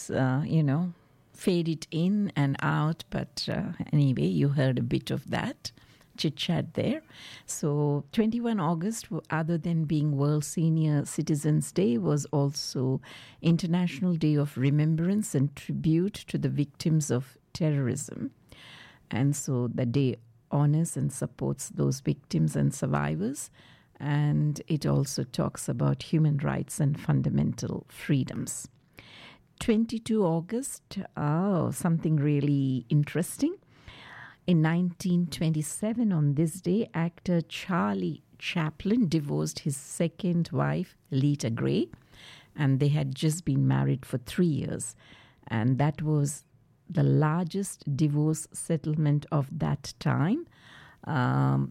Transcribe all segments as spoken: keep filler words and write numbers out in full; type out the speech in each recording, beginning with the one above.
Let's, uh, you know, fade it in and out. But uh, anyway, you heard a bit of that chit chat there. So twenty-first of August, other than being World Senior Citizens Day, was also International Day of Remembrance and Tribute to the Victims of Terrorism. And so the day honors and supports those victims and survivors. And it also talks about human rights and fundamental freedoms. twenty-second of August, oh, something really interesting. In nineteen twenty-seven, on this day, actor Charlie Chaplin divorced his second wife, Lita Gray, and they had just been married for three years. And that was the largest divorce settlement of that time, um,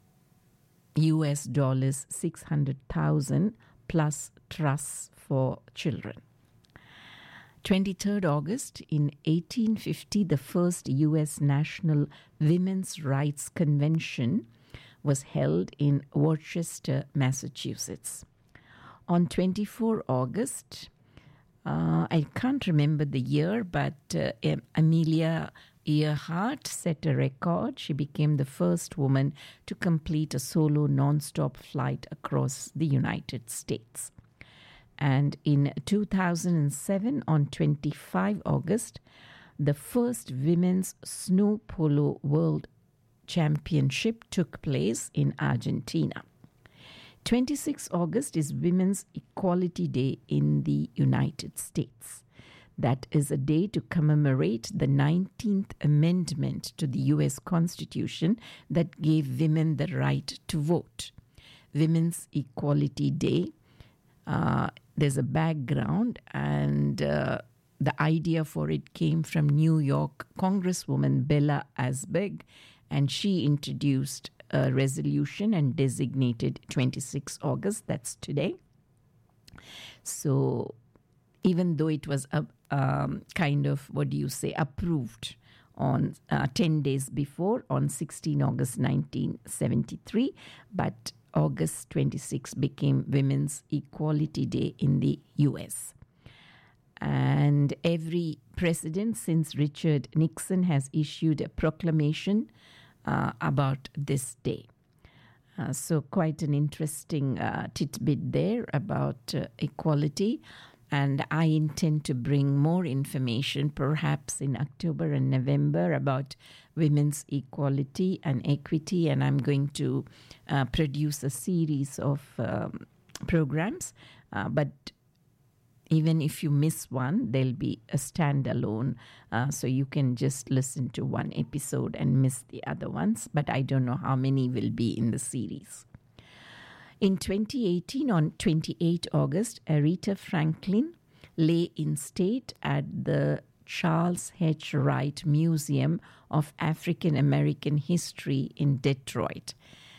U S dollars six hundred thousand plus trusts for children. twenty-third of August, in eighteen fifty, the first U S National Women's Rights Convention was held in Worcester, Massachusetts. On twenty-fourth of August, uh, I can't remember the year, but uh, Amelia Earhart set a record. She became the first woman to complete a solo non-stop flight across the United States. And in two thousand seven, on twenty-fifth of August, the first Women's Snow Polo World Championship took place in Argentina. twenty-sixth of August is Women's Equality Day in the United States. That is a day to commemorate the nineteenth Amendment to the U S Constitution that gave women the right to vote. Women's Equality Day, uh, there's a background, and uh, the idea for it came from New York Congresswoman Bella Abzug, and she introduced a resolution and designated twenty-sixth of August, that's today. So even though it was a um, kind of, what do you say, approved on uh, ten days before, on sixteenth of August nineteen seventy-three, but August twenty-sixth became Women's Equality Day in the U S. And every president since Richard Nixon has issued a proclamation uh, about this day. Uh, so quite an interesting uh, tidbit there about uh, equality. And I intend to bring more information, perhaps in October and November, about women's equality and equity. And I'm going to uh, produce a series of um, programs. Uh, but even if you miss one, there'll be a standalone. Uh, so you can just listen to one episode and miss the other ones. But I don't know how many will be in the series. In twenty eighteen, on twenty-eighth of August, Aretha Franklin lay in state at the Charles H. Wright Museum of African American History in Detroit.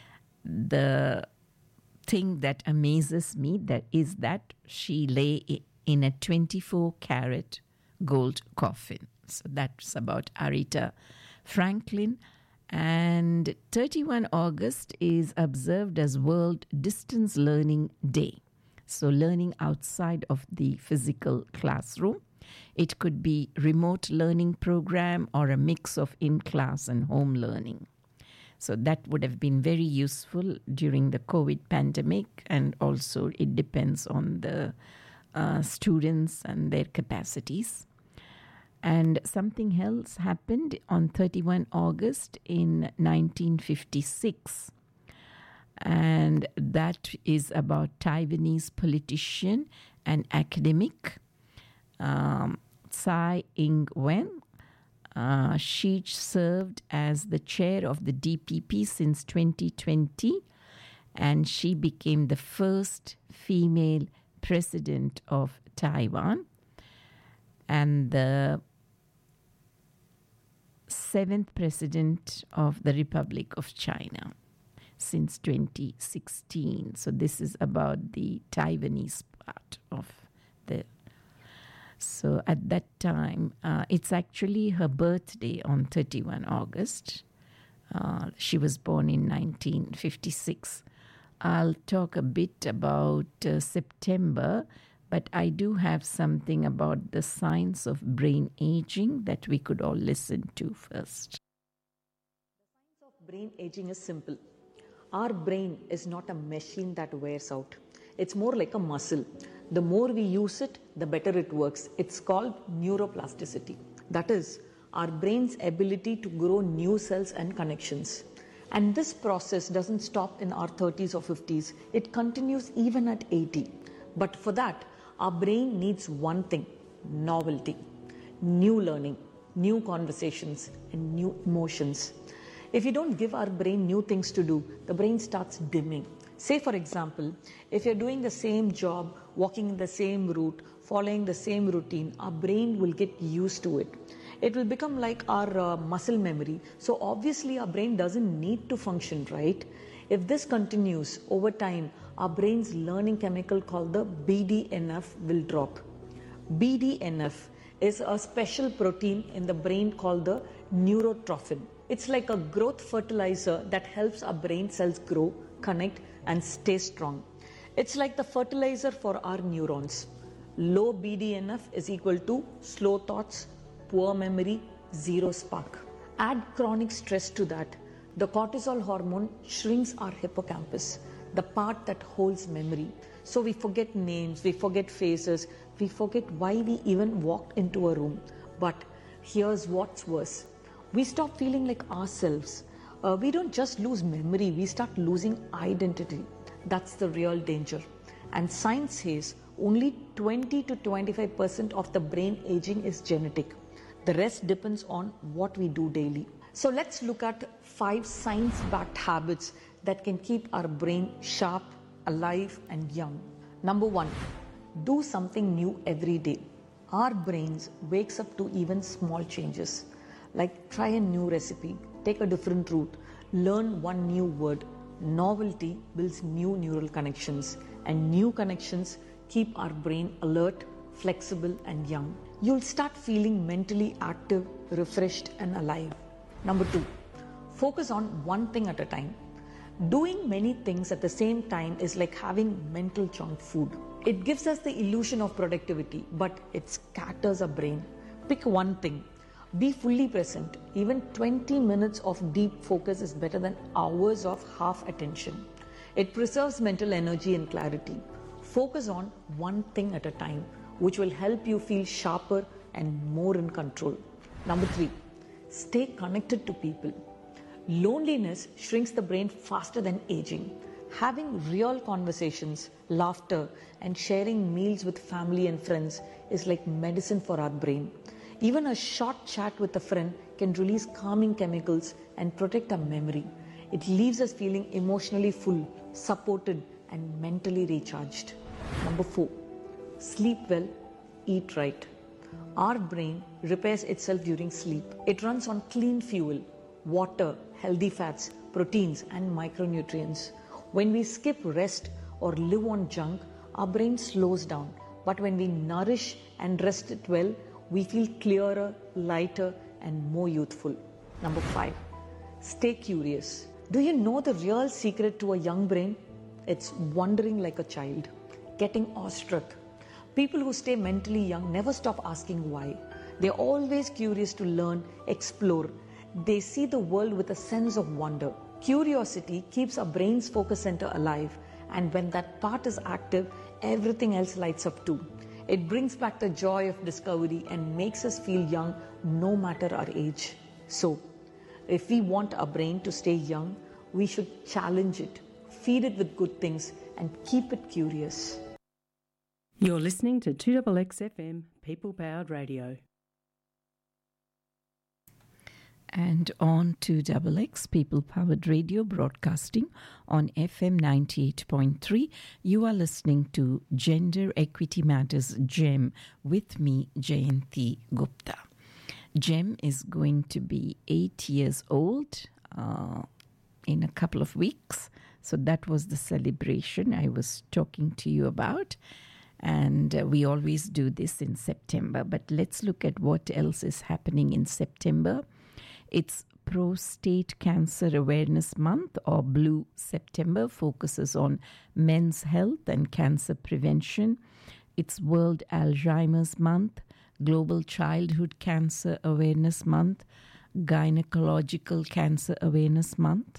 The thing that amazes me that is that she lay in a twenty-four carat gold coffin. So that's about Aretha Franklin. And thirty-first of August is observed as World Distance Learning Day. So learning outside of the physical classroom. It could be remote learning program or a mix of in-class and home learning. So that would have been very useful during the COVID pandemic, and also it depends on the uh, students and their capacities. And something else happened on thirty-first of August in nineteen fifty-six. And that is about Taiwanese politician and academic um, Tsai Ing-wen. Uh, she served as the chair of the D P P since twenty twenty, and she became the first female president of Taiwan and the seventh president of the Republic of China since twenty sixteen. So this is about the Taiwanese part of the... So at that time, uh, it's actually her birthday on thirty-first of August. Uh, she was born in nineteen fifty-six. I'll talk a bit about uh, September, But I do have something about the science of brain aging that we could all listen to first. The science of brain aging is simple. Our brain is not a machine that wears out. It's more like a muscle. The more we use it, the better it works. It's called neuroplasticity. That is, our brain's ability to grow new cells and connections. And this process doesn't stop in our thirties or fifties. It continues even at eighty. But for that, our brain needs one thing: novelty, new learning, new conversations, and new emotions. If you don't give our brain new things to do, the brain starts dimming. Say, for example, if you're doing the same job, walking in the same route, following the same routine, our brain will get used to it. It will become like our uh, muscle memory. So obviously our brain doesn't need to function, right? If this continues over time, our brain's learning chemical called the B D N F will drop. B D N F is a special protein in the brain called the neurotrophin. It's like a growth fertilizer that helps our brain cells grow, connect, and stay strong. It's like the fertilizer for our neurons. Low B D N F is equal to slow thoughts, poor memory, zero spark. Add chronic stress to that. The cortisol hormone shrinks our hippocampus, the part that holds memory. So we forget names, we forget faces, we forget why we even walked into a room. But here's what's worse. We stop feeling like ourselves. Uh, we don't just lose memory, we start losing identity. That's the real danger. And science says only twenty to twenty-five percent of the brain aging is genetic. The rest depends on what we do daily. So let's look at five science-backed habits that can keep our brain sharp, alive, and young. Number one, do something new every day. Our brains wakes up to even small changes, like try a new recipe, take a different route, learn one new word. Novelty builds new neural connections, and new connections keep our brain alert, flexible, and young. You'll start feeling mentally active, refreshed, and alive. Number two, focus on one thing at a time. Doing many things at the same time is like having mental junk food. It gives us the illusion of productivity, but it scatters our brain. Pick one thing. Be fully present. Even twenty minutes of deep focus is better than hours of half attention. It preserves mental energy and clarity. Focus on one thing at a time, which will help you feel sharper and more in control. Number three, stay connected to people. Loneliness shrinks the brain faster than aging. Having real conversations, laughter, and sharing meals with family and friends is like medicine for our brain. Even a short chat with a friend can release calming chemicals and protect our memory. It leaves us feeling emotionally full, supported, and mentally recharged. Number four, sleep well, eat right. Our brain repairs itself during sleep. It runs on clean fuel, water, healthy fats, proteins, and micronutrients. When we skip rest or live on junk, our brain slows down. But when we nourish and rest it well, we feel clearer, lighter, and more youthful. Number five, stay curious. Do you know the real secret to a young brain? It's wondering like a child, getting awestruck. People who stay mentally young never stop asking why. They're always curious to learn, explore. They see the world with a sense of wonder. Curiosity keeps our brain's focus center alive, and when that part is active, everything else lights up too. It brings back the joy of discovery and makes us feel young no matter our age. So, if we want our brain to stay young, we should challenge it, feed it with good things, and keep it curious. You're listening to two X X F M, People Powered Radio. And on two X X, People Powered Radio, broadcasting on F M ninety-eight point three. You are listening to Gender Equity Matters GEM with me, Jayanti Gupta. GEM is going to be eight years old uh, in a couple of weeks. So that was the celebration I was talking to you about. And uh, we always do this in September. But let's look at what else is happening in September. It's Prostate Cancer Awareness Month, or Blue September, focuses on men's health and cancer prevention. it's World Alzheimer's Month, Global Childhood Cancer Awareness Month, Gynecological Cancer Awareness Month.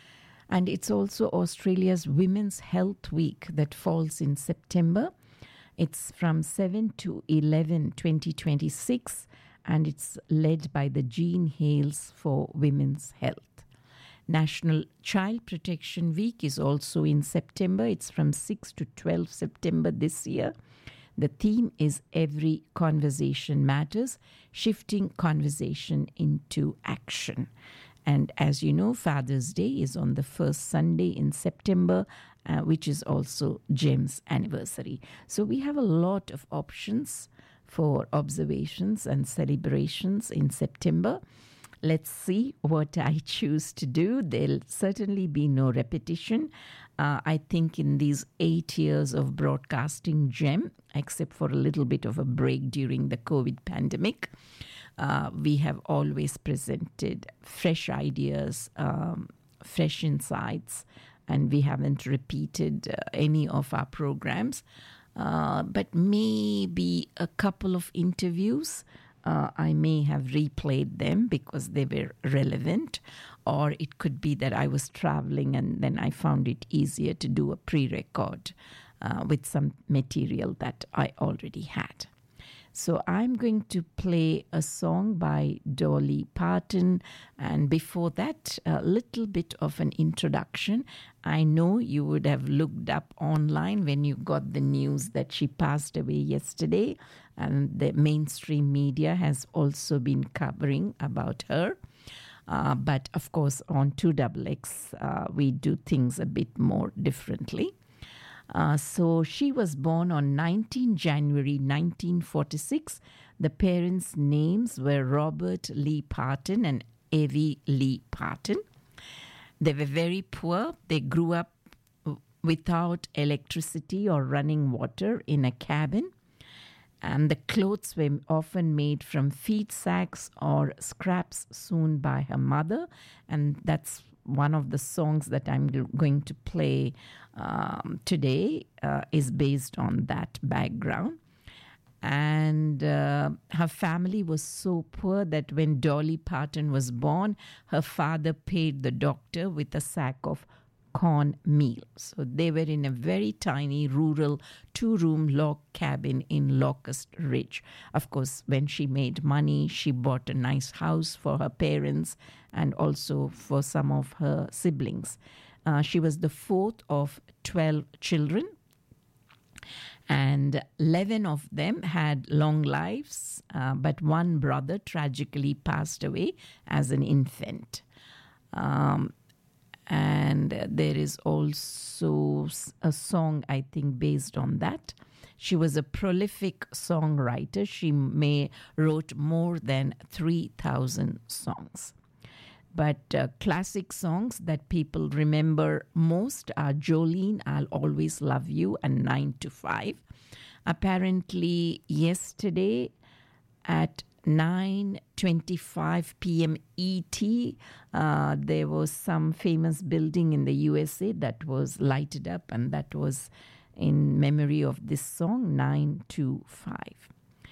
And it's also Australia's Women's Health Week that falls in September. It's from seven to eleven twenty twenty-six, and it's led by the Jean Hales for Women's Health. National Child Protection Week is also in September. It's from six to twelve September this year. The theme is Every Conversation Matters, shifting conversation into action. And as you know, Father's Day is on the first Sunday in September, uh, which is also Jem's anniversary. So we have a lot of options for observations and celebrations in September. Let's see what I choose to do. There'll certainly be no repetition. Uh, I think in these eight years of broadcasting Gem, except for a little bit of a break during the COVID pandemic, uh, we have always presented fresh ideas, um, fresh insights, and we haven't repeated uh, any of our programs. Uh, but maybe a couple of interviews, Uh, I may have replayed them because they were relevant, or it could be that I was traveling and then I found it easier to do a pre-record uh, with some material that I already had. So I'm going to play a song by Dolly Parton, and before that, a little bit of an introduction. I know you would have looked up online when you got the news that she passed away yesterday, and the mainstream media has also been covering about her. Uh, but of course, on two X X, uh, we do things a bit more differently. Uh, so she was born on nineteenth of January nineteen forty-six. The parents' names were Robert Lee Parton and Evie Lee Parton. They were very poor. They grew up without electricity or running water in a cabin. And the clothes were often made from feed sacks or scraps sewn by her mother. And that's one of the songs that I'm going to play um, today uh, is based on that background. And uh, her family was so poor that when Dolly Parton was born, her father paid the doctor with a sack of cornmeal. So they were in a very tiny rural two-room log cabin in Locust Ridge. Of course, when she made money, she bought a nice house for her parents and also for some of her siblings. Uh, she was the fourth of twelve children, and eleven of them had long lives, uh, but one brother tragically passed away as an infant. Um, And there is also a song, I think, based on that. She was a prolific songwriter. She may wrote more than three thousand songs. But uh, classic songs that people remember most are Jolene, I'll Always Love You, and nine to five. Apparently, yesterday at nine twenty-five p.m. E T, uh, there was some famous building in the U S A that was lighted up, and that was in memory of this song, nine to five.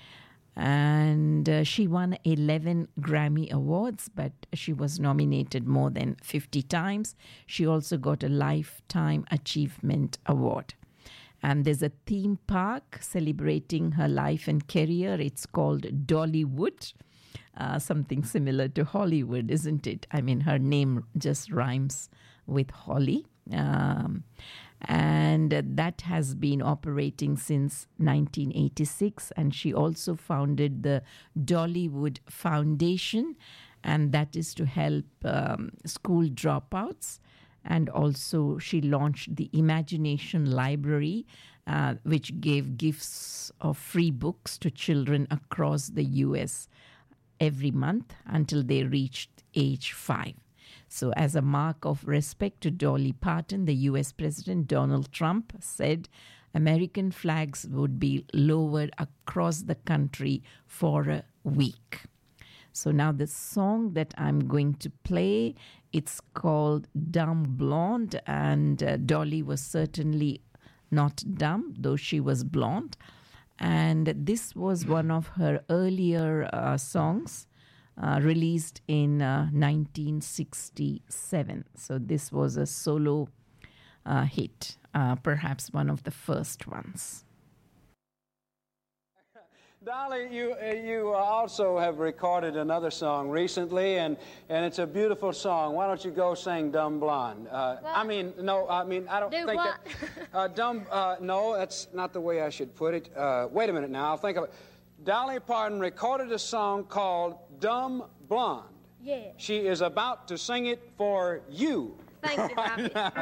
And uh, she won eleven Grammy Awards, but she was nominated more than fifty times. She also got a Lifetime Achievement Award. And there's a theme park celebrating her life and career. It's called Dollywood, uh, something similar to Hollywood, isn't it? I mean, her name just rhymes with Holly. Um, and uh, that has been operating since nineteen eighty-six. And she also founded the Dollywood Foundation, and that is to help um, school dropouts. And also she launched the Imagination Library, uh, which gave gifts of free books to children across the U S every month until they reached age five. So as a mark of respect to Dolly Parton, the U S President Donald Trump said American flags would be lowered across the country for a week. So now the song that I'm going to play, it's called Dumb Blonde, and uh, Dolly was certainly not dumb, though she was blonde. And this was one of her earlier uh, songs uh, released in uh, nineteen sixty-seven. So this was a solo uh, hit, uh, perhaps one of the first ones. Dolly, you uh, you also have recorded another song recently, and, and it's a beautiful song. Why don't you go sing "Dumb Blonde"? Uh, I mean, no, I mean, I don't Do think what? that. Uh, dumb, uh, no, that's not the way I should put it. Uh, wait a minute now, I'll think of it. Dolly Parton recorded a song called "Dumb Blonde." Yeah. She is about to sing it for you. Thank you, Bobby.